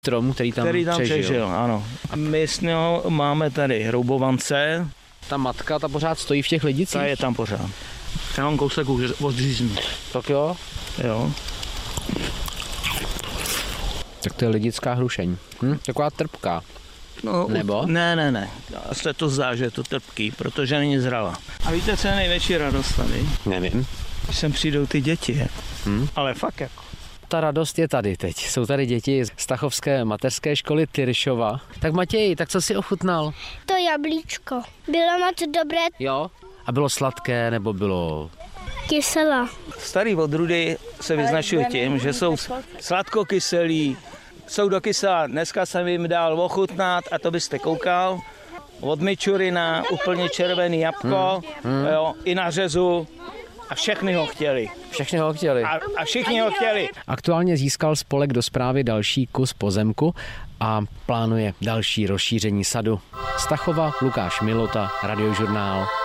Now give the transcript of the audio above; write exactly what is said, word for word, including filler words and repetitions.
strom, který tam, který tam přežil. přežil. Ano. My s něho máme tady hroubovance. Ta matka, ta pořád stojí v těch lidicích? Ta je tam pořád. Já mám kousek odříznu. Tak jo. Jo. Tak to je lidická hrušeň. Hm? Taková trpká. No, Nebo? Ne, ne, ne. Se to zdá, že je to trpký, protože není zralá. A víte, co je největší radost tady? Nevím. Když sem přijdou ty děti. Hm? Ale fakt jako. Ta radost je tady teď. Jsou tady děti z Stachovské mateřské školy Tyršova. Tak Matěj, tak co jsi ochutnal? To jablíčko. Bylo moc dobré. Jo. A bylo sladké, nebo bylo... Kysela. Starý odrůdy se vyznačují tím, že jsou sladkokyselí, jsou do kyselá. Dneska jsem jim dal ochutnat, a to byste koukal, od Mičurina, úplně červený jabko, hmm. Hmm. Jo, i na řezu. A všechny ho chtěli. Všechny ho chtěli. A, a všichni ho chtěli. Aktuálně získal spolek do správy další kus pozemku a plánuje další rozšíření sadu. Stachova, Lukáš Milota, Radiožurnál.